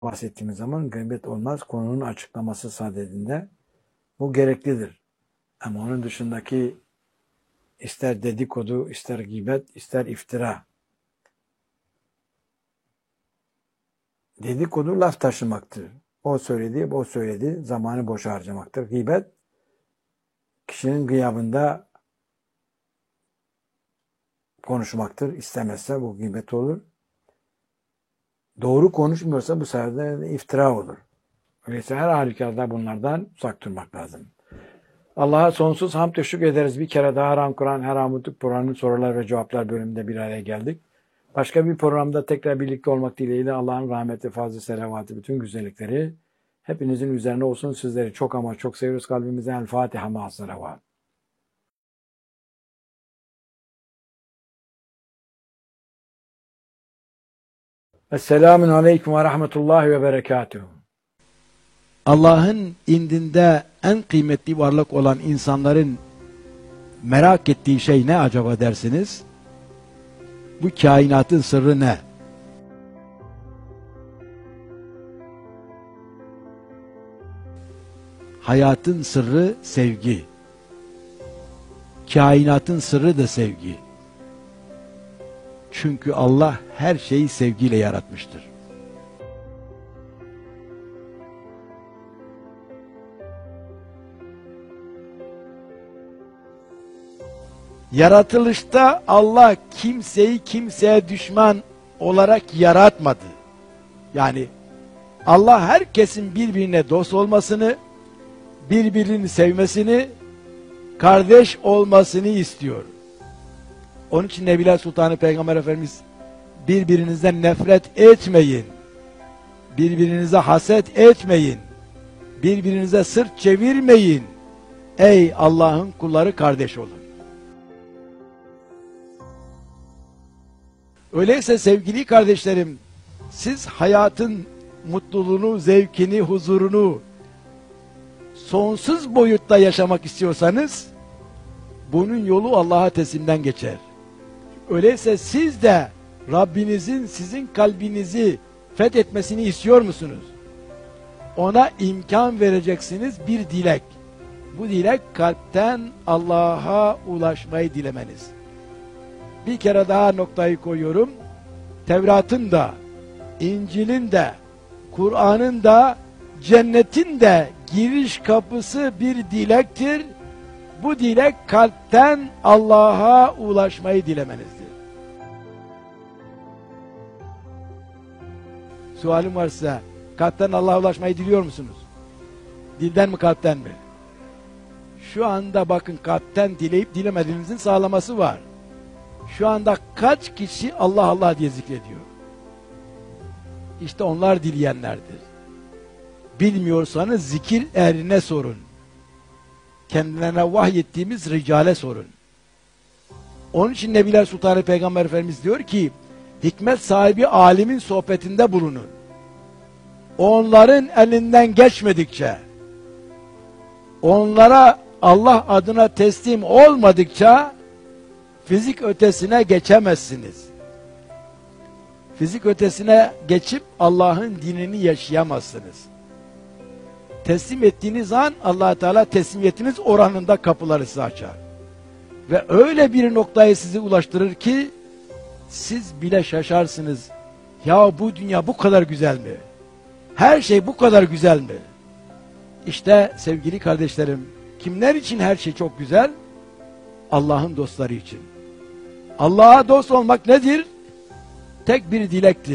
bahsettiğimiz zaman gıybet olmaz. Konunun açıklaması sadedinde bu gereklidir. Ama onun dışındaki ister dedikodu, ister gıybet, ister iftira. Dedikodu laf taşımaktır. O söyledi, o söyledi. Zamanı boşa harcamaktır. Gıybet kişinin gıyabında konuşmaktır. İstemezse bu gıybet olur. Doğru konuşmuyorsa bu sefer de iftira olur. Öyleyse her halükarda bunlardan uzak durmak lazım. Allah'a sonsuz hamd ve şükür ederiz. Bir kere daha Haram Kur'an, Her Hamutluk Programı'nın sorular ve cevaplar bölümünde bir araya geldik. Başka bir programda tekrar birlikte olmak dileğiyle Allah'ın rahmeti, fazlı selavatı, bütün güzellikleri hepinizin üzerine olsun. Sizleri çok ama çok seviyoruz. Kalbimizden El Fatiha ma'as-salavat. Esselamun aleyküm ve rahmetullahi ve berekatuhu. Allah'ın indinde en kıymetli varlık olan insanların merak ettiği şey ne acaba dersiniz? Bu kainatın sırrı ne? Hayatın sırrı sevgi. Kainatın sırrı da sevgi. Çünkü Allah her şeyi sevgiyle yaratmıştır. Yaratılışta Allah kimseyi kimseye düşman olarak yaratmadı. Yani Allah herkesin birbirine dost olmasını, birbirini sevmesini, kardeş olmasını istiyor. Onun için Nebiler Sultanı Peygamber Efendimiz birbirinizden nefret etmeyin, birbirinize haset etmeyin, birbirinize sırt çevirmeyin. Ey Allah'ın kulları, kardeş olun. Öyleyse sevgili kardeşlerim, siz hayatın mutluluğunu, zevkini, huzurunu sonsuz boyutta yaşamak istiyorsanız bunun yolu Allah'a teslimden geçer. Öyleyse siz de Rabbinizin sizin kalbinizi fethetmesini istiyor musunuz? Ona imkan vereceksiniz bir dilek. Bu dilek kalpten Allah'a ulaşmayı dilemeniz. Bir kere daha noktayı koyuyorum. Tevrat'ın da, İncil'in de, Kur'an'ın da, cennetin de giriş kapısı bir dilektir. Bu dilek kalpten Allah'a ulaşmayı dilemenizdir. Sualim var size. Kalpten Allah'a ulaşmayı diliyor musunuz? Dilden mi, kalpten mi? Şu anda bakın, kalpten dileyip dilemediğinizin sağlaması var. Şu anda kaç kişi Allah Allah diye zikrediyor? İşte onlar dileyenlerdir. Bilmiyorsanız zikir ehrine sorun. Kendilerine vahyettiğimiz ricale sorun. Onun için Nebiler Sultanı Peygamber Efendimiz diyor ki, hikmet sahibi alimin sohbetinde bulunun. Onların elinden geçmedikçe, onlara Allah adına teslim olmadıkça fizik ötesine geçemezsiniz. Fizik ötesine geçip Allah'ın dinini yaşayamazsınız. Teslim ettiğiniz an Allah Teala teslimiyetiniz oranında kapıları size açar. Ve öyle bir noktaya sizi ulaştırır ki siz bile şaşarsınız. Ya bu dünya bu kadar güzel mi? Her şey bu kadar güzel mi? İşte sevgili kardeşlerim, kimler için her şey çok güzel? Allah'ın dostları için. Allah'a dost olmak nedir? Tek bir dilektir.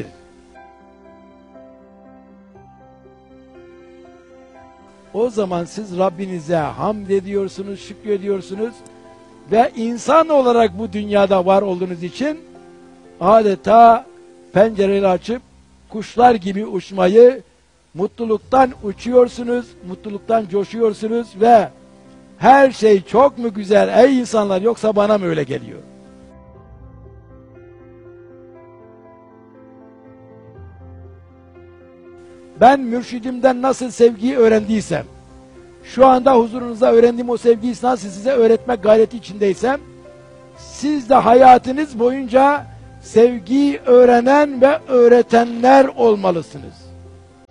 O zaman siz Rabbinize hamd ediyorsunuz, şükrediyorsunuz ve insan olarak bu dünyada var olduğunuz için adeta pencereleri açıp kuşlar gibi uçmayı, mutluluktan uçuyorsunuz, mutluluktan coşuyorsunuz ve her şey çok mu güzel ey insanlar, yoksa bana mı öyle geliyor? Ben mürşidimden nasıl sevgiyi öğrendiysem, şu anda huzurunuzda öğrendiğim o sevgiyi nasıl size öğretmek gayreti içindeysem, siz de hayatınız boyunca sevgiyi öğrenen ve öğretenler olmalısınız.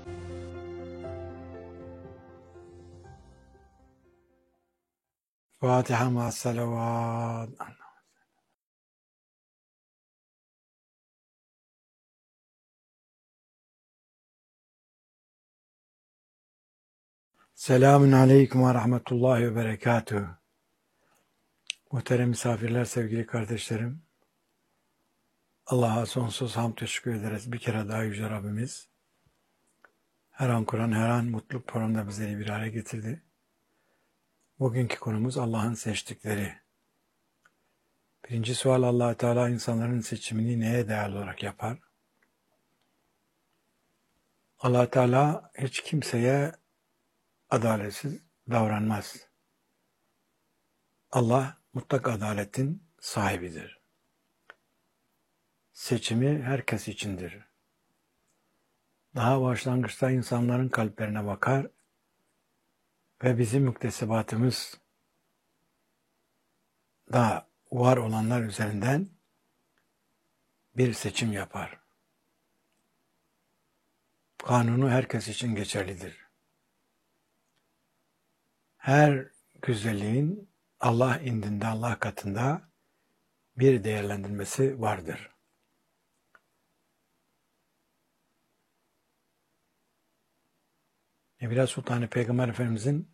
Fatiha ma salavat. Selamun aleyküm ve rahmetullahi ve berekatuhu. Muhterem misafirler, sevgili kardeşlerim. Allah'a sonsuz hamd teşekkür ederiz. Bir kere daha Yüce Rabbimiz her an Kur'an, her an mutluluk programında bizleri bir araya getirdi. Bugünkü konumuz Allah'ın seçtikleri. Birinci sual, Allah-u Teala insanların seçimini neye değerli olarak yapar? Allah-u Teala hiç kimseye adaletsiz davranmaz. Allah mutlak adaletin sahibidir. Seçimi herkes içindir. Daha başlangıçta insanların kalplerine bakar ve bizim müktesebatımız da var olanlar üzerinden bir seçim yapar. Kanunu herkes için geçerlidir. Her güzelliğin Allah indinde, Allah katında bir değerlendirmesi vardır. Nebila Sultanı Peygamber Efendimizin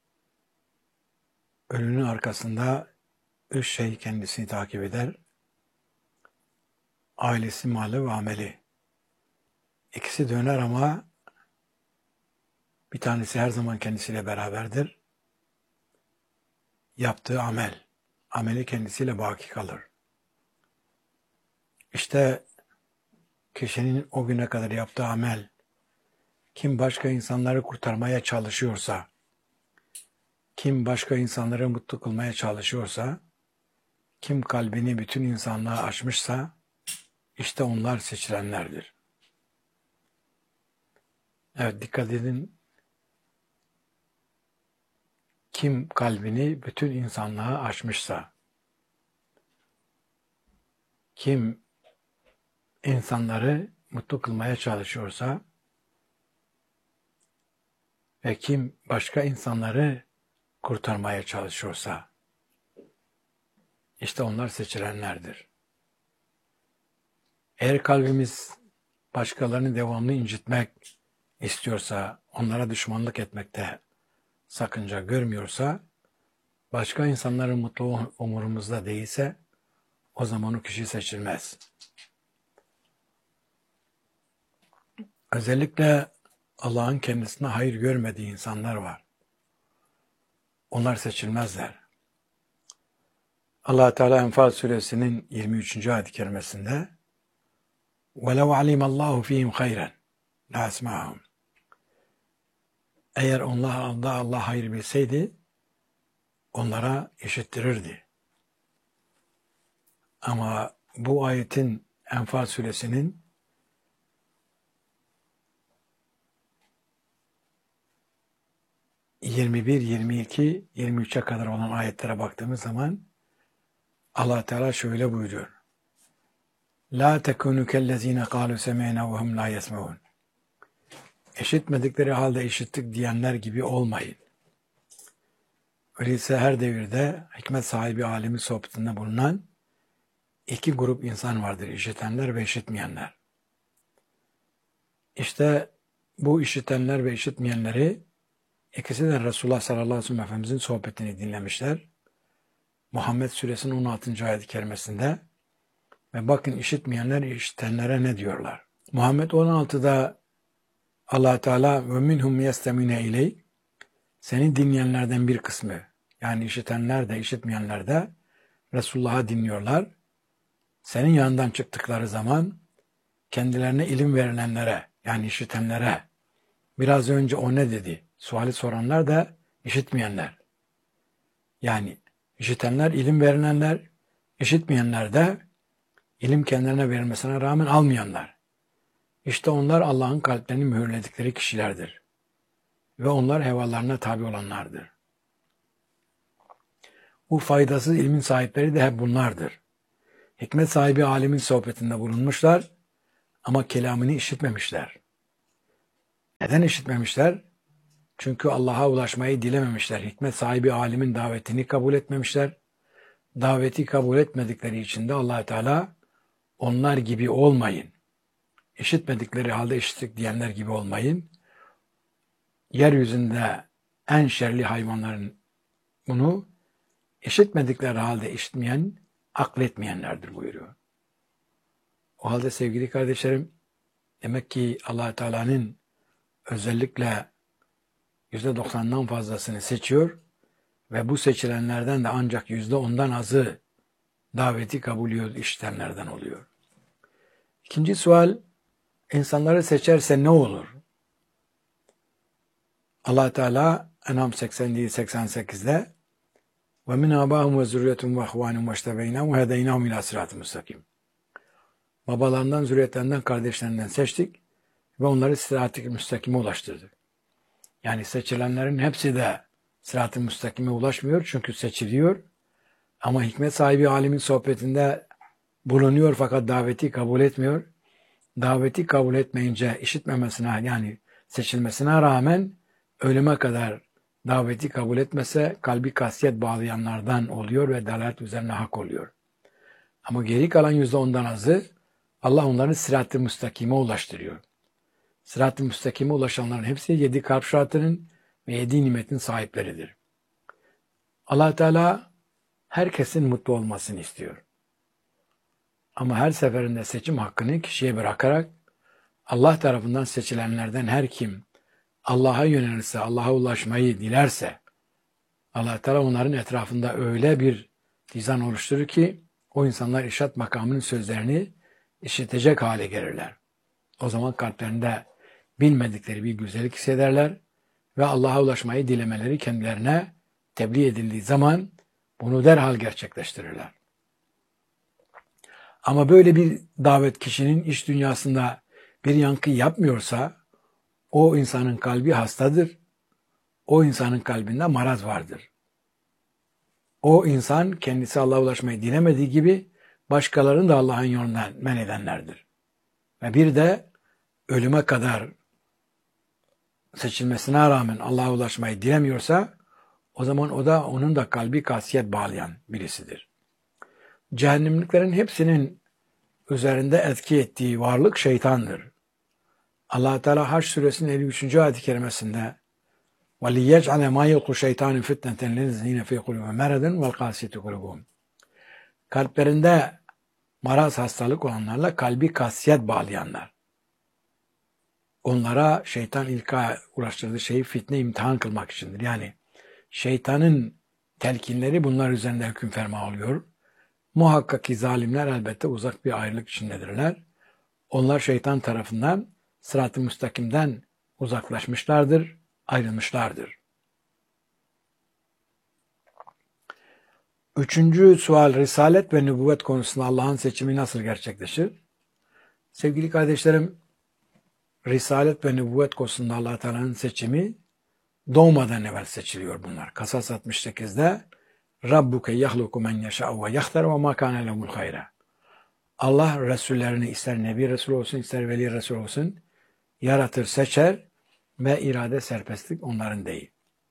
ölünün arkasında 3 şey kendisini takip eder. Ailesi, malı ve ameli. İkisi döner ama bir tanesi her zaman kendisiyle beraberdir. Yaptığı amel. Ameli kendisiyle baki kalır. İşte kişinin o güne kadar yaptığı amel, kim başka insanları kurtarmaya çalışıyorsa, kim başka insanları mutlu kılmaya çalışıyorsa, kim kalbini bütün insanlığa açmışsa, işte onlar seçilenlerdir. Evet, dikkat edin. Kim kalbini bütün insanlığa açmışsa, kim insanları mutlu kılmaya çalışıyorsa ve kim başka insanları kurtarmaya çalışıyorsa, işte onlar seçilenlerdir. Eğer kalbimiz başkalarını devamlı incitmek istiyorsa, onlara düşmanlık etmekte sakınca görmüyorsa, başka insanların mutluluğu umurumuzda değilse, o zaman o kişi seçilmez. Özellikle Allah'ın kendisine hayır görmediği insanlar var. Onlar seçilmezler. Allah Teala Enfal suresinin 23. ayet-i kerimesinde وَلَوْ عَلِمَ اللّٰهُ ف۪يهِمْ خَيْرًا لَاَسْمَعَهُمْ. Eğer Allah hayır bilseydi, onlara işittirirdi. Ama bu ayetin, Enfal suresinin 21, 22, 23'e kadar olan ayetlere baktığımız zaman Allah Teala şöyle buyuruyor. La tekunu kellezine kalu semeyna ve hum la yesmeun. İşitmedikleri halde işittik diyenler gibi olmayın. Öyleyse her devirde hikmet sahibi alimin sohbetinde bulunan iki grup insan vardır. İşitenler ve işitmeyenler. İşte bu işitenler ve işitmeyenleri ikisi de Resulullah sallallahu aleyhi ve sellem Efendimizin sohbetini dinlemişler. Muhammed suresinin 16. ayet-i kerimesinde ve bakın işitmeyenler işitenlere ne diyorlar? Muhammed 16'da Allah Teala ve minhum yestemine iley, seni dinleyenlerden bir kısmı, yani işitenler de işitmeyenler de Resulullah'ı dinliyorlar. Senin yanından çıktıkları zaman kendilerine ilim verilenlere, yani işitenlere, biraz önce o ne dedi? Suali soranlar da işitmeyenler. Yani işitenler, ilim verilenler, işitmeyenler de ilim kendilerine verilmesine rağmen almayanlar. İşte onlar Allah'ın kalplerini mühürledikleri kişilerdir. Ve onlar hevalarına tabi olanlardır. Bu faydasız ilmin sahipleri de hep bunlardır. Hikmet sahibi alimin sohbetinde bulunmuşlar ama kelamını işitmemişler. Neden işitmemişler? Çünkü Allah'a ulaşmayı dilememişler. Hikmet sahibi alimin davetini kabul etmemişler. Daveti kabul etmedikleri için de Allah Teala onlar gibi olmayın. İşitmedikleri halde işittik diyenler gibi olmayın. Yeryüzünde en şerli hayvanların bunu işitmedikleri halde işitmeyen, akletmeyenlerdir buyuruyor. O halde sevgili kardeşlerim, demek ki Allah Teala'nın özellikle %90'dan fazlasını seçiyor ve bu seçilenlerden de ancak %10'dan azı daveti kabul işitenlerden oluyor. İkinci sual, insanları seçerse ne olur? Allah Teala En'am 87-88'de ve min abahum ve zürriyetum ve ihvanum ve iştebeynahum ve hedeynahum ila sırat-ı müstakim. Babalarından, zürriyetlerinden, kardeşlerinden seçtik ve onları sırat-ı müstakime ulaştırdık. Yani seçilenlerin hepsi de sırat-ı müstakime ulaşmıyor çünkü seçiliyor. Ama hikmet sahibi alimin sohbetinde bulunuyor fakat daveti kabul etmiyor. Daveti kabul etmeyince işitmemesine yani seçilmesine rağmen ölüme kadar daveti kabul etmese kalbi kasiyet bağlayanlardan oluyor ve dalalet üzerine hak oluyor. Ama geri kalan %10'dan azı Allah onları sırat-ı müstakime ulaştırıyor. Sırat-ı müstakime ulaşanların hepsi 7 kalp şartının ve 7 nimetin sahipleridir. Allah Teala herkesin mutlu olmasını istiyor. Ama her seferinde seçim hakkını kişiye bırakarak Allah tarafından seçilenlerden her kim Allah'a yönelirse, Allah'a ulaşmayı dilerse Allah Teala onların etrafında öyle bir dizan oluşturur ki o insanlar irşat makamının sözlerini işitecek hale gelirler. O zaman kalplerinde bilmedikleri bir güzellik hissederler ve Allah'a ulaşmayı dilemeleri kendilerine tebliğ edildiği zaman bunu derhal gerçekleştirirler. Ama böyle bir davet kişinin iç dünyasında bir yankı yapmıyorsa o insanın kalbi hastadır. O insanın kalbinde maraz vardır. O insan kendisi Allah'a ulaşmayı dilemediği gibi başkalarını da Allah'ın yolundan men edenlerdir. Ve bir de ölüme kadar seçilmesine rağmen Allah'a ulaşmayı dilemiyorsa o zaman o da onun da kalbi kasiyet bağlayan birisidir. Cehennemliklerin hepsinin üzerinde etki ettiği varlık şeytandır. Allah Teala Haç suresinin 53. ayet-i kerimesinde وَلِيَجْعَلَ مَا يَلْقُ شَيْطَانٍ فِتْنَةً لِلَّذِينَ فِي قُلُوبِهِمْ مَرَضٌ وَالْقَاسِيَةِ قُلُوبُهُمْ. Kalplerinde maraz hastalık olanlarla kalbi kasiyet bağlayanlar. Onlara şeytan ilka ulaştırdığı şeyi fitne imtihan kılmak içindir. Yani şeytanın telkinleri bunlar üzerinde hüküm ferma oluyor. Muhakkak ki zalimler elbette uzak bir ayrılık içindedirler. Onlar şeytan tarafından sırat-ı müstakimden uzaklaşmışlardır, ayrılmışlardır. Üçüncü sual, risalet ve nübüvvet konusunda Allah'ın seçimi nasıl gerçekleşir? Sevgili kardeşlerim, risalet ve nübüvvet konusunda Allah Teala'nın seçimi doğmadan evvel seçiliyor bunlar. Kasas 68'de Rabbuke yahluku men yeşâ'u ve yahtar ve mâ kâne lehumul hayra. Allah Resullerini ister Nebi Resul olsun ister Veli Resul olsun yaratır, seçer ve irade serbestlik onların değil.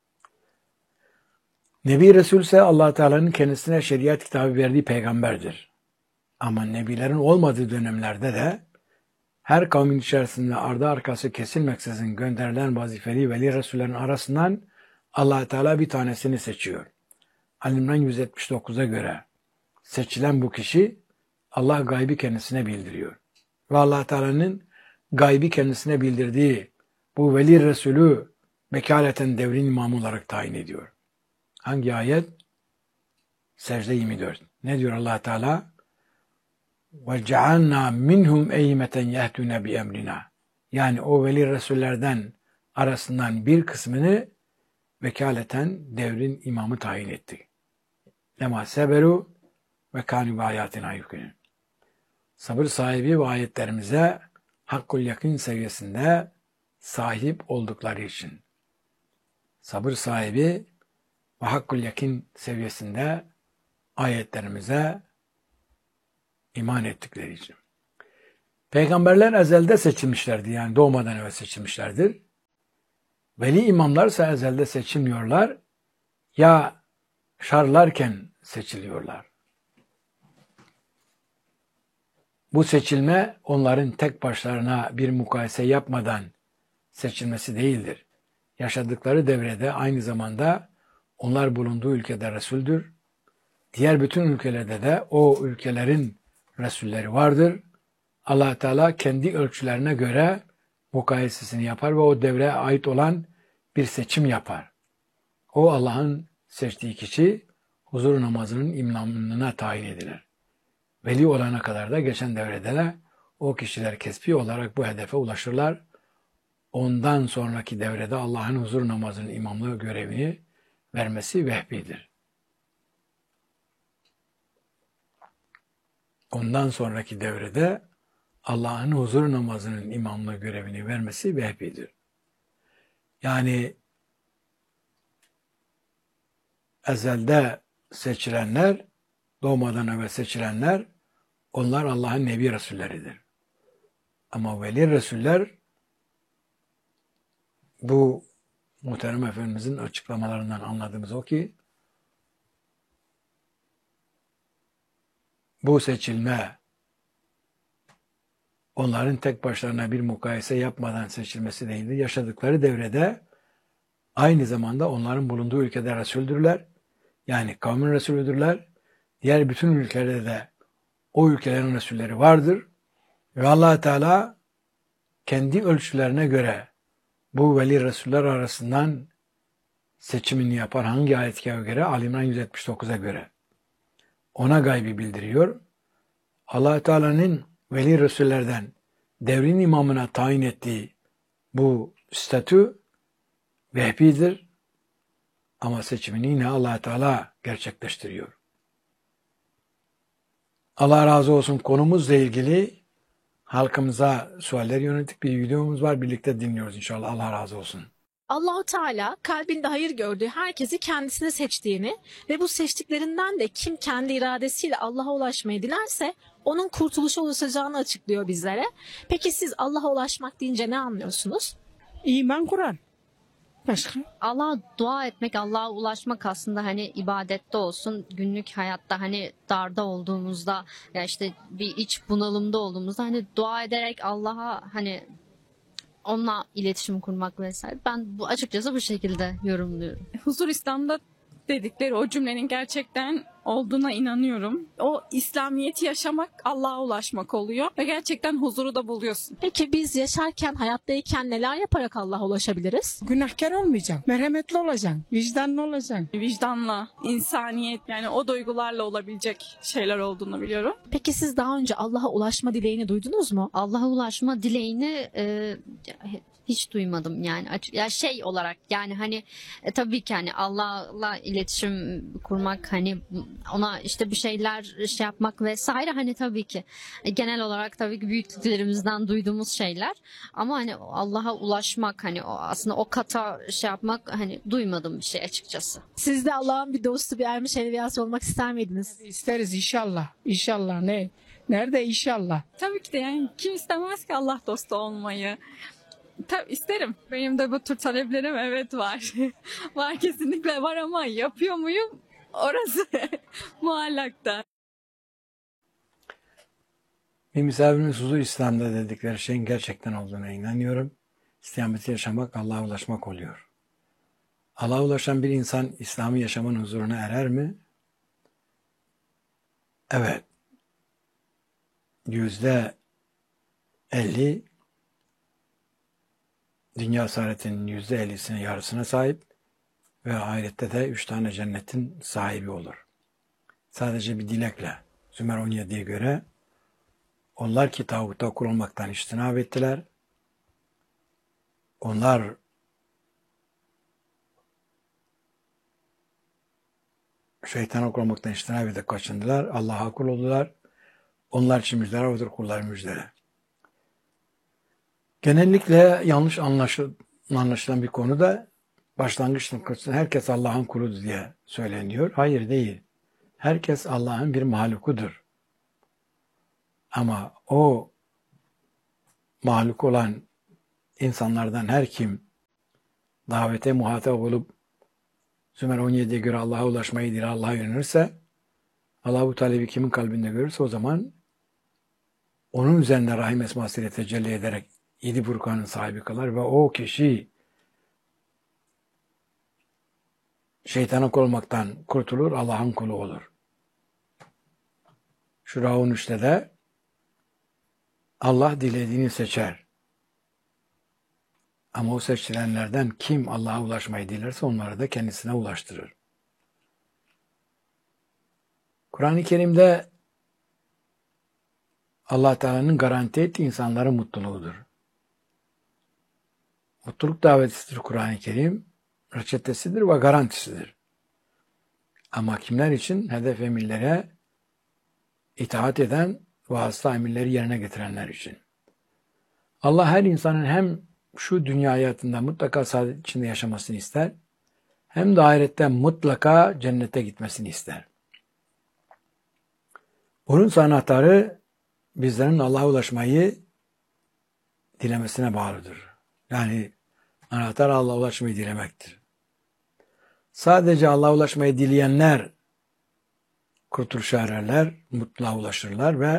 Nebi Resul ise Allah Teala'nın kendisine şeriat kitabı verdiği peygamberdir. Ama nebilerin olmadığı dönemlerde de her kavmin içerisinde ardı arkası kesilmeksizin gönderilen vazifeli Veli Resullerin arasından Allah Teala bir tanesini seçiyor. Ali-İmran 179'a göre seçilen bu kişi Allah gaybi kendisine bildiriyor. Ve Allah Teala'nın gaybi kendisine bildirdiği bu Veli Resulü vekaleten devrin imamı olarak tayin ediyor. Hangi ayet? Secde 24. Ne diyor Allah Teala? وَجَعَلْنَا مِنْهُمْ اَيْمَةً يَهْتُونَ بِاَمْرِنَا. Yani o Veli Resullerden arasından bir kısmını vekaleten devrin imamı tayin etti. لَمَا سَبَرُوا وَكَانُوا بِآيَاتِنَا يُقِنُونَ. Sabır sahibi ve ayetlerimize hakkul yakın seviyesinde sahip oldukları için. Sabır sahibi ve hakkul yakın seviyesinde ayetlerimize iman ettikleri için. Peygamberler ezelde seçilmişlerdi. Yani doğmadan evvel seçilmişlerdir. Veli imamlarsa ezelde seçilmiyorlar, ya şarlarken seçiliyorlar. Bu seçilme onların tek başlarına bir mukayese yapmadan seçilmesi değildir. Yaşadıkları devrede aynı zamanda onlar bulunduğu ülkede Resul'dür. Diğer bütün ülkelerde de o ülkelerin Resulleri vardır. Allah Teala kendi ölçülerine göre mukayesesini yapar ve o devreye ait olan bir seçim yapar. O Allah'ın seçtiği kişi huzur namazının imamlığına tayin edilir. Veli olana kadar da geçen devrede de o kişiler kesbi olarak bu hedefe ulaşırlar. Ondan sonraki devrede Allah'ın huzur namazının imamlığı görevini vermesi vehbidir. Ondan sonraki devrede Allah'ın huzur namazının imamlığı görevini vermesi vehbidir. Yani ezelde seçilenler, doğmadan evvel seçilenler, onlar Allah'ın Nebi Resulleridir. Ama veli Resuller, bu muhterem Efendimizin açıklamalarından anladığımız o ki, bu seçilme, onların tek başlarına bir mukayese yapmadan seçilmesi değildir. Yaşadıkları devrede aynı zamanda onların bulunduğu ülkede Resuldürler. Yani kavmin Resulüdürler. Diğer bütün ülkelerde de o ülkelerin Resulleri vardır. Ve Allah Teala kendi ölçülerine göre bu veli Resuller arasından seçimini yapar. Hangi ayet-i göre? Ali-İmran 179'a göre. Ona gaybi bildiriyor. Allah Teala'nın veli Resullerden devrin imamına tayin ettiği bu statü vehbidir. Ama seçimini yine Allah Teala gerçekleştiriyor. Allah razı olsun, konumuzla ilgili halkımıza sualler yönelik bir videomuz var. Birlikte dinliyoruz inşallah. Allah razı olsun. Allahu Teala kalbinde hayır gördüğü herkesi kendisine seçtiğini ve bu seçtiklerinden de kim kendi iradesiyle Allah'a ulaşmayı dilerse onun kurtuluşa ulaşacağını açıklıyor bizlere. Peki siz Allah'a ulaşmak deyince ne anlıyorsunuz? İman Kur'an. Başka? Allah'a dua etmek, Allah'a ulaşmak aslında hani ibadette olsun, günlük hayatta hani darda olduğumuzda ya işte bir iç bunalımda olduğumuzda hani dua ederek Allah'a hani onunla iletişim kurmak vesaire. Ben bu açıkçası bu şekilde yorumluyorum. Huzur İslam'da dedikleri o cümlenin gerçekten olduğuna inanıyorum. O İslamiyet'i yaşamak Allah'a ulaşmak oluyor ve gerçekten huzuru da buluyorsun. Peki biz yaşarken, hayattayken neler yaparak Allah'a ulaşabiliriz? Günahkar olmayacaksın. Merhametli olacaksın. Vicdanlı olacaksın. Vicdanla, insaniyet yani o duygularla olabilecek şeyler olduğunu biliyorum. Peki siz daha önce Allah'a ulaşma dileğini duydunuz mu? Allah'a ulaşma dileğini hiç duymadım yani ya şey olarak yani hani tabii ki hani Allah'la iletişim kurmak hani ona işte bir şeyler şey yapmak vesaire hani tabii ki genel olarak tabii ki büyüklerimizden duyduğumuz şeyler ama hani Allah'a ulaşmak hani o aslında o kata şey yapmak hani duymadım bir şey açıkçası. Siz de Allah'ın bir dostu, bir ermiş evliyası olmak ister miydiniz? İsteriz inşallah. İnşallah ne? Nerede inşallah? Tabii ki de yani kim istemez ki Allah dostu olmayı. Tabii isterim. Benim de bu tür taleplerim evet var. Var kesinlikle var ama yapıyor muyum? Orası muallakta. Bir misafirimiz huzur İslam'da dedikleri şeyin gerçekten olduğuna inanıyorum. İstikameti yaşamak Allah'a ulaşmak oluyor. Allah'a ulaşan bir insan İslami yaşamın huzuruna erer mi? Evet. %50 dünya saadetinin %50'sine yarısına sahip ve ahirette de 3 tane cennetin sahibi olur. Sadece bir dilekle. Zümer 17'ye göre onlar ki tağuta kurulmaktan içtinab ettiler. Onlar şeytana kurulmaktan içtinab edip kaçındılar. Allah'a kul oldular. Onlar için müjdeler vardır, kullar müjdele. Genellikle yanlış anlaşılan bir konu da başlangıç noktasında herkes Allah'ın kuludur diye söyleniyor. Hayır değil. Herkes Allah'ın bir mahlukudur. Ama o mahluk olan insanlardan her kim davete muhatap olup Zümer 17'ye göre Allah'a ulaşmayı değil Allah'a yönelirse, Allah bu talebi kimin kalbinde görürse o zaman onun üzerinde rahim esmasıyla tecelli ederek 7 Furkan'ın sahibi kılar ve o kişi şeytana kul olmaktan kurtulur, Allah'ın kulu olur. Şura 13'te de Allah dilediğini seçer. Ama o seçilenlerden kim Allah'a ulaşmayı dilerse onları da kendisine ulaştırır. Kur'an-ı Kerim'de Allah Teala'nın garanti ettiği insanların mutluluğudur. Mutluluk davetidir Kur'an-ı Kerim, reçetesidir ve garantisidir. Ama kimler için? Hedef emirlere itaat eden vasıta emirleri yerine getirenler için. Allah her insanın hem şu dünya hayatında mutlaka saadet içinde yaşamasını ister, hem de ahirette mutlaka cennete gitmesini ister. Bunun anahtarı bizlerin Allah'a ulaşmayı dilemesine bağlıdır. Yani anahtar Allah'a ulaşmayı dilemektir. Sadece Allah'a ulaşmayı dileyenler kurtuluşa ererler, mutluluğa ulaşırlar ve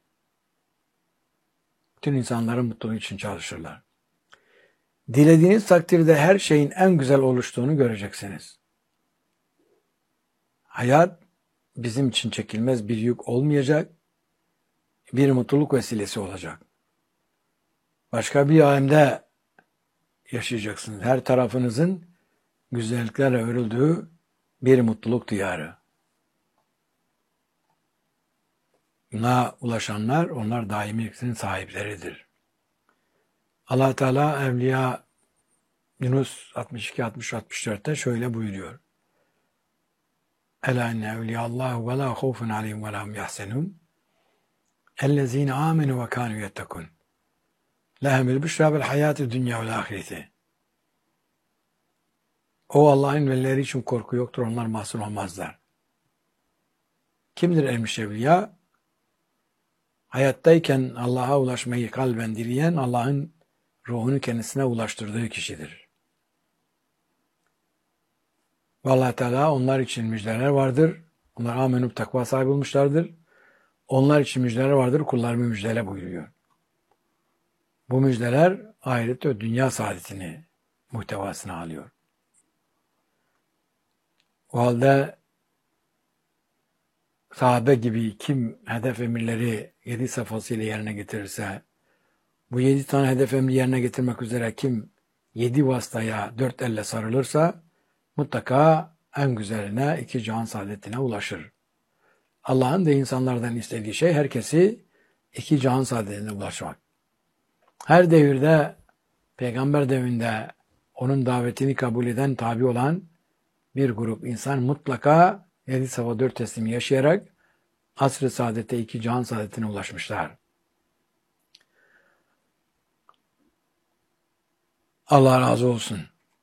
bütün insanların mutluluğu için çalışırlar. Dilediğiniz takdirde her şeyin en güzel oluştuğunu göreceksiniz. Hayat bizim için çekilmez bir yük olmayacak, bir mutluluk vesilesi olacak. Başka bir alemde yaşayacaksınız. Her tarafınızın güzelliklerle örüldüğü bir mutluluk diyarı. Buna ulaşanlar, onlar daimiyetin sahipleridir. Allah Teala Evliya Yunus 62-60-64'te şöyle buyuruyor. Ela inne evliyallahu ve la khawfun aleyhim ve la hum yahzenun. Ellezine amenu ve kanu yettekun. Lehemül büşra vel hayatü dünya vel ahireti. O Allah'ın velileri için korku yoktur, onlar mahzun olmazlar. Kimdir ermiş evliya? Hayattayken Allah'a ulaşmayı kalben dileyen, Allah'ın ruhunu kendisine ulaştırdığı kişidir. Ve Allah Teala onlar için müjdeler vardır. Onlar amenup takva sahibi olmuşlardır. Onlar için müjdeler vardır. Kullarımı müjdele buyuruyor. Bu müjdeler ahiret ve dünya saadetini muhtevasına alıyor. O halde sahabe gibi kim hedef emirleri 7 safhasıyla yerine getirirse, bu 7 tane hedef emri yerine getirmek üzere kim 7 vasıtaya 4 elle sarılırsa mutlaka en güzeline 2 cihan saadetine ulaşır. Allah'ın da insanlardan istediği şey herkesi 2 cihan saadetine ulaşmak. Her devirde, peygamber devrinde onun davetini kabul eden, tabi olan bir grup insan mutlaka 7 safa 4 teslimi yaşayarak asr-ı saadete 2 cihan saadetine ulaşmışlar. Allah razı olsun.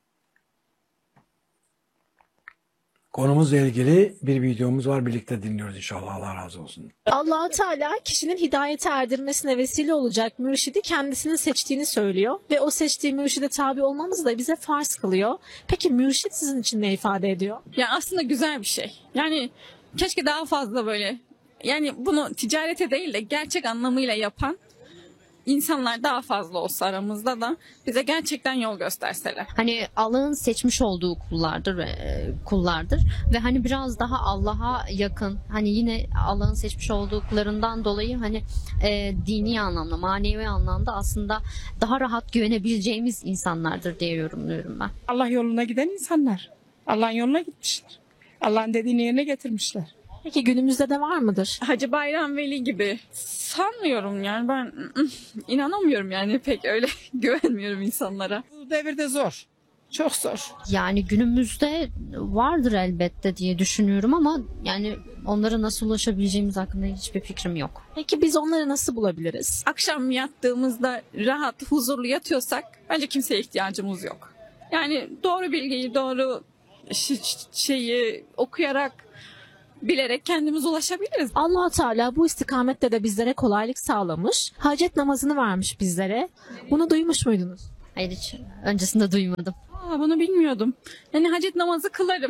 Konumuzla ilgili bir videomuz var. Birlikte dinliyoruz inşallah. Allah razı olsun. Allah-u Teala kişinin hidayete erdirmesine vesile olacak mürşidi kendisinin seçtiğini söylüyor. Ve o seçtiği mürşide tabi olmamız da bize farz kılıyor. Peki mürşit sizin için ne ifade ediyor? Ya aslında güzel bir şey. Yani keşke daha fazla böyle, yani bunu ticarete değil de gerçek anlamıyla yapan insanlar daha fazla olsa aramızda da bize gerçekten yol gösterseler. Hani Allah'ın seçmiş olduğu kullardır ve hani biraz daha Allah'a yakın, hani yine Allah'ın seçmiş olduklarından dolayı hani dini anlamda, manevi anlamda aslında daha rahat güvenebileceğimiz insanlardır diye yorumluyorum ben. Allah yoluna giden insanlar. Allah'ın yoluna gitmişler. Allah'ın dediğini yerine getirmişler. Peki günümüzde de var mıdır? Hacı Bayram Veli gibi sanmıyorum yani, ben inanamıyorum yani, pek öyle güvenmiyorum insanlara. Bu devirde zor. Çok zor. Yani günümüzde vardır elbette diye düşünüyorum ama yani onlara nasıl ulaşabileceğimiz hakkında hiçbir fikrim yok. Peki biz onları nasıl bulabiliriz? Akşam yattığımızda rahat, huzurlu yatıyorsak bence kimseye ihtiyacımız yok. Yani doğru bilgiyi, doğru şeyi okuyarak, bilerek kendimize ulaşabiliriz. Allah-u Teala bu istikamette de bizlere kolaylık sağlamış. Hacet namazını vermiş bizlere. Bunu duymuş muydunuz? Hayır, hiç öncesinde duymadım. Bunu bilmiyordum. Yani hacet namazı kılarım.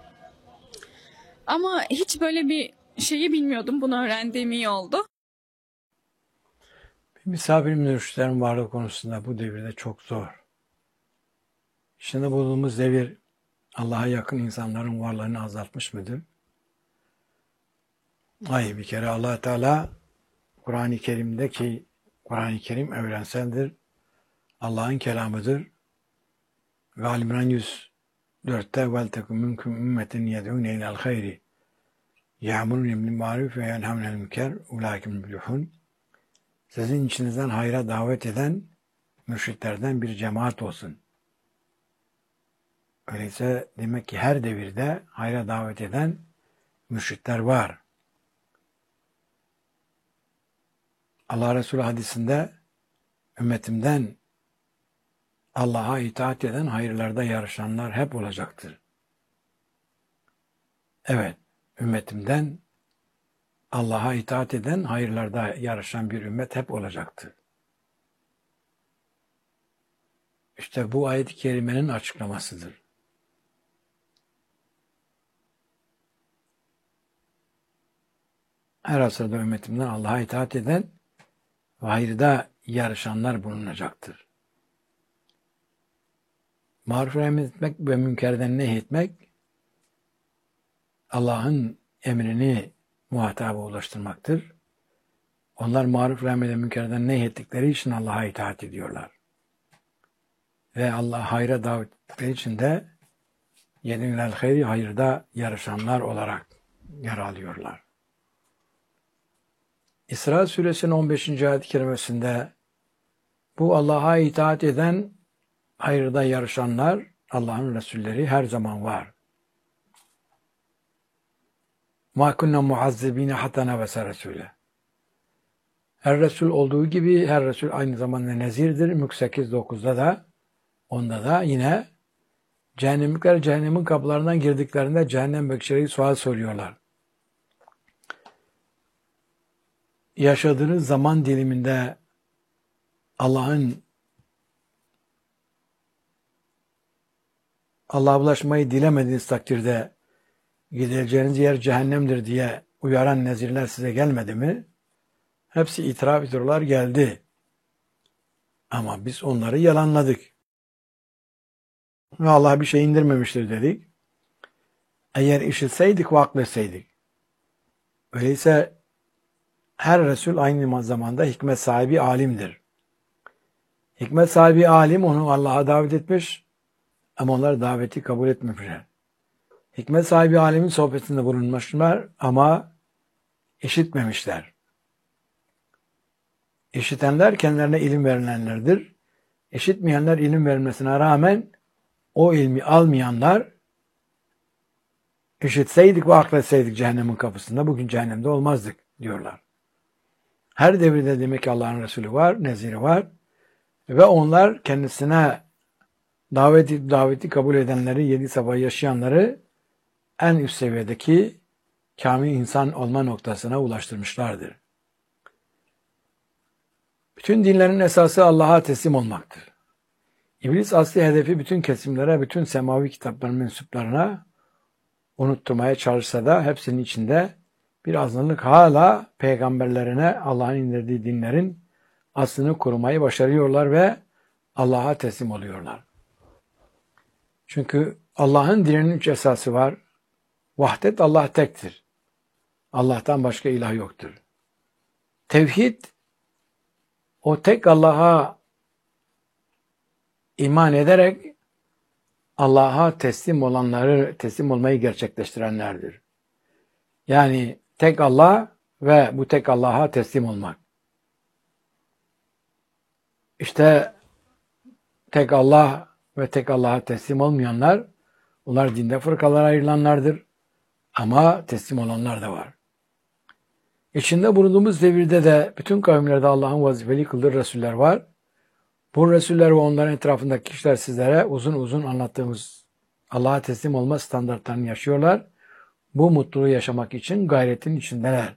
Ama hiç böyle bir şeyi bilmiyordum. Bunu öğrendiğim iyi oldu. Misafir mürşitlerin varlığı konusunda bu devirde çok zor. Şimdi bulunduğumuz devir Allah'a yakın insanların varlığını azaltmış mıdır? Hayır, bir kere Allah Teala Kur'an-ı Kerim'de ki Kur'an-ı Kerim evrenseldir. Allah'ın kelamıdır. Ve Ali-İmran 104'te vel tekum minkum ümmetin yed'un ilel hayri ya'murun bil ma'ruf ve yenhavun anil münker ulaike muflihun. Sizin içinizden hayra davet eden mürşitlerden bir cemaat olsun. Öyleyse demek ki her devirde hayra davet eden mürşitler var. Allah Resulü hadisinde ümmetimden Allah'a itaat eden hayırlarda yarışanlar hep olacaktır. Evet, ümmetimden Allah'a itaat eden hayırlarda yarışan bir ümmet hep olacaktır. İşte bu ayet-i kerimenin açıklamasıdır. Her asırda ümmetimden Allah'a itaat eden ve hayırda yarışanlar bulunacaktır. Maruf emretmek ve münkerden nehyetmek Allah'ın emrini muhataba ulaştırmaktır. Onlar maruf ve münkerden nehyettikleri için Allah'a itaat ediyorlar. Ve Allah hayra davet ettikleri için de yedinlel hayri hayırda yarışanlar olarak yer alıyorlar. İsra suresinin 15. ayet-i kerimesinde bu Allah'a itaat eden hayırda yarışanlar, Allah'ın Resulleri her zaman var. مَا كُنَّا مُعَذِّب۪ينَ حَتَّى نَبَسَ رَسُولَ. Her Resul olduğu gibi her Resul aynı zamanda nezirdir. Mülk 8-9'da da onda da yine cehennemlikler cehennemin kapılarından girdiklerinde cehennem bekçileri sual soruyorlar. Yaşadığınız zaman diliminde Allah'a ulaşmayı dilemediğiniz takdirde gideceğiniz yer cehennemdir diye uyaran nezirler size gelmedi mi? Hepsi itiraf ediyorlar, geldi. Ama biz onları yalanladık. Ve Allah bir şey indirmemiştir dedik. Eğer işitseydik ve akletseydik. Öyleyse her Resul aynı zamanda hikmet sahibi alimdir. Hikmet sahibi alim onu Allah'a davet etmiş ama onlar daveti kabul etmemişler. Hikmet sahibi alimin sohbetinde bulunmuşlar ama işitmemişler. İşitenler kendilerine ilim verilenlerdir. İşitmeyenler ilim verilmesine rağmen o ilmi almayanlar işitseydik ve akletseydik cehennemin kapısında bugün cehennemde olmazdık diyorlar. Her devirde demek ki Allah'ın Resulü var, neziri var ve onlar kendisine daveti kabul edenleri, 7 sabah yaşayanları en üst seviyedeki kamil insan olma noktasına ulaştırmışlardır. Bütün dinlerin esası Allah'a teslim olmaktır. İblis asli hedefi bütün kesimlere, bütün semavi kitapların mensuplarına unutturmaya çalışsa da hepsinin içinde bir azınlık hala peygamberlerine Allah'ın indirdiği dinlerin aslını korumayı başarıyorlar ve Allah'a teslim oluyorlar. Çünkü Allah'ın dininin 3 esası var. Vahdet, Allah tektir. Allah'tan başka ilah yoktur. Tevhid, o tek Allah'a iman ederek Allah'a teslim olmayı gerçekleştirenlerdir. Yani tek Allah ve bu tek Allah'a teslim olmak. İşte tek Allah ve tek Allah'a teslim olmayanlar, onlar dinde fırkalara ayrılanlardır. Ama teslim olanlar da var. İçinde bulunduğumuz devirde de bütün kavimlerde Allah'ın vazifeli kıldığı Resuller var. Bu Resuller ve onların etrafındaki kişiler sizlere uzun uzun anlattığımız Allah'a teslim olma standartlarını yaşıyorlar. Bu mutluluğu yaşamak için gayretin içindeler.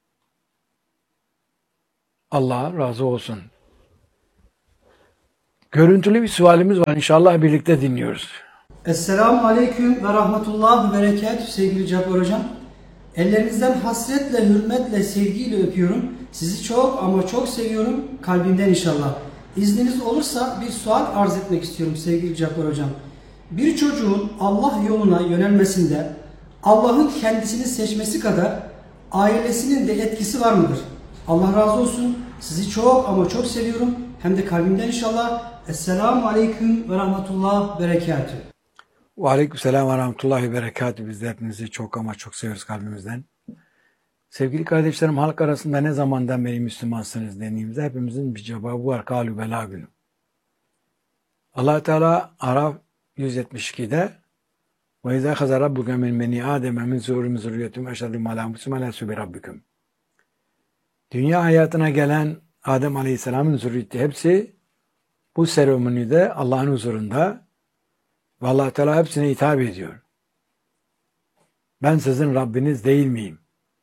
Allah razı olsun. Görüntülü bir sualimiz var. İnşallah birlikte dinliyoruz. Esselamu Aleyküm ve Rahmetullah ve Berekatühü sevgili Cabbar Hocam. Ellerinizden hasretle, hürmetle, sevgiyle öpüyorum. Sizi çok ama çok seviyorum. Kalbimden inşallah. İzniniz olursa bir sual arz etmek istiyorum sevgili Cabbar Hocam. Bir çocuğun Allah yoluna yönelmesinde Allah'ın kendisini seçmesi kadar ailesinin de etkisi var mıdır? Allah razı olsun. Sizi çok ama çok seviyorum. Hem de kalbimden inşallah. Esselamu Aleyküm ve Rahmetullah ve Berekatühü. Ve aleykümselam ve rahmetullahi ve berekatühü. Biz de hepinizi çok ama çok seviyoruz kalbimizden. Sevgili kardeşlerim, halk arasında ne zamandan beri Müslümansınız dediğimizde hepimizin bir cevabı var. Kâlû belâ gülüm. Allah Teala Araf 172'de ve izâ khazâ rabbuke min beni Âdeme min zûrûm zürriyyetûm eşhedû alâ muslim alâ bi rabbiküm. Dünya hayatına gelen Adem Aleyhisselam'ın zürriyeti hepsi bu seremonide Allah'ın huzurunda ve Allah Teala hepsine hitap ediyor. Ben sizin Rabbiniz değil miyim?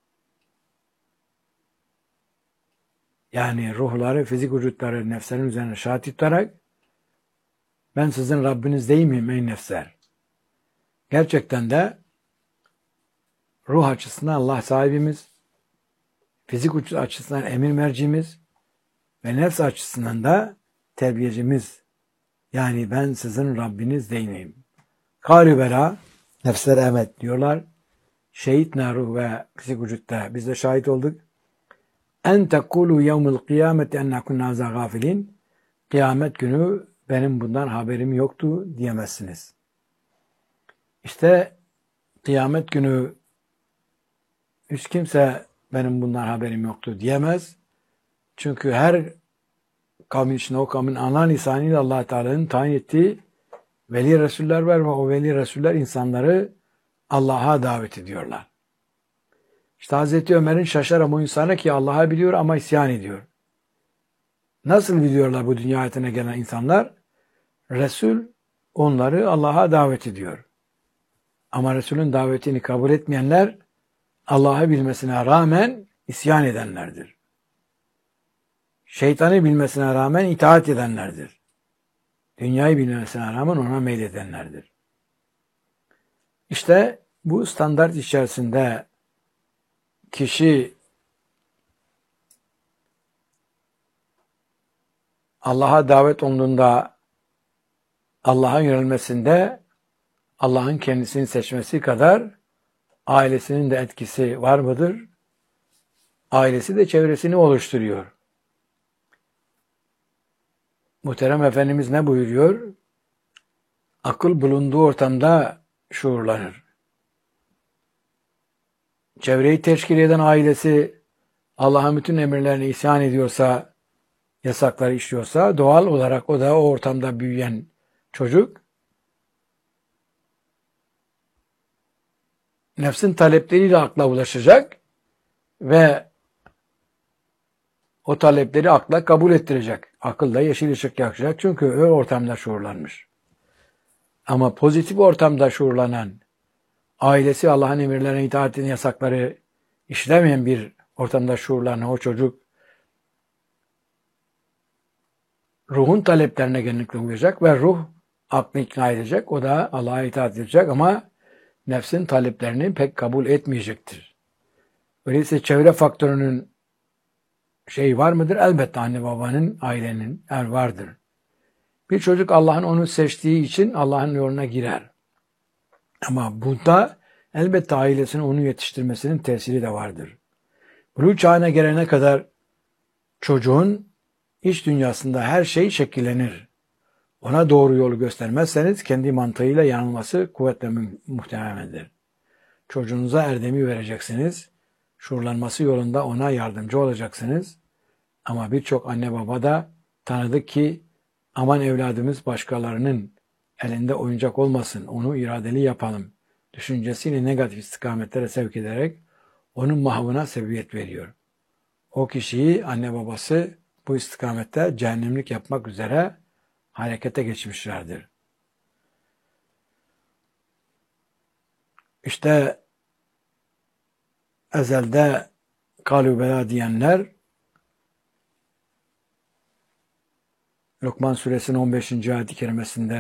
Yani ruhları, fizik vücutları, nefslerin üzerine şahit tutarak ben sizin Rabbiniz değil miyim ey nefsler? Gerçekten de ruh açısından Allah sahibimiz, fizik vücut açısından emir mercimiz ve nefs açısından da terbiyecimiz. Yani ben sizin Rabbiniz değil miyim? Kâlû belâ, nefsler evet diyorlar. Şehitnâ ruh ve fizik vücutta biz de şahit olduk. En tekulu yevmil kıyameti ennâ kunnâ zâ gâfilin. Kıyamet günü benim bundan haberim yoktu diyemezsiniz. İşte kıyamet günü hiç kimse benim bundan haberim yoktu diyemez. Çünkü her kavmin içinde o kavmin ana lisanıyla Allah Teala'nın tayin ettiği veli resuller var ve o veli resuller insanları Allah'a davet ediyorlar. İşte Hazreti Ömer'in şaşaran o insana ki Allah'a biliyor ama isyan ediyor. Nasıl biliyorlar bu dünya hayatına gelen insanlar? Resul onları Allah'a davet ediyor. Ama Resul'ün davetini kabul etmeyenler Allah'ı bilmesine rağmen isyan edenlerdir. Şeytanı bilmesine rağmen itaat edenlerdir. Dünyayı bilmesine rağmen ona meyledenlerdir. İşte bu standart içerisinde kişi Allah'a davet olunduğunda Allah'a yönelmesinde Allah'ın kendisini seçmesi kadar ailesinin de etkisi var mıdır? Ailesi de çevresini oluşturuyor. Muhterem Efendimiz ne buyuruyor? Akıl bulunduğu ortamda şuurlanır. Çevreyi teşkil eden ailesi Allah'ın bütün emirlerine isyan ediyorsa, yasakları işliyorsa doğal olarak o da o ortamda büyüyen çocuk nefsin talepleriyle akla ulaşacak ve o talepleri akla kabul ettirecek. Akılda yeşil ışık yakacak çünkü o ortamda şuurlanmış. Ama pozitif ortamda şuurlanan, ailesi Allah'ın emirlerine itaatini, yasakları işlemeyen bir ortamda şuurlanan o çocuk ruhun taleplerine genellikle uyacak ve ruh aklı ikna edecek. O da Allah'a itaat edecek ama nefsin taleplerini pek kabul etmeyecektir. Öyleyse çevre faktörünün var mıdır? Elbette anne babanın, ailenin vardır. Bir çocuk Allah'ın onu seçtiği için Allah'ın yoluna girer. Ama bunda elbette ailesinin onu yetiştirmesinin tesiri de vardır. Buluğ çağına gelene kadar çocuğun iç dünyasında her şey şekillenir. Ona doğru yolu göstermezseniz kendi mantığıyla yanılması kuvvetle muhtemeldir. Çocuğunuza erdemi vereceksiniz. Şuurlanması yolunda ona yardımcı olacaksınız. Ama birçok anne baba da tanıdık ki aman evladımız başkalarının elinde oyuncak olmasın, onu iradeli yapalım düşüncesiyle negatif istikametlere sevk ederek onun mahvına sebebiyet veriyor. O kişiyi anne babası bu istikamette cehennemlik yapmak üzere harekete geçmişlerdir. İşte ezelde kâlû belâ diyenler Lokman suresinin 15. ayet-i kerimesinde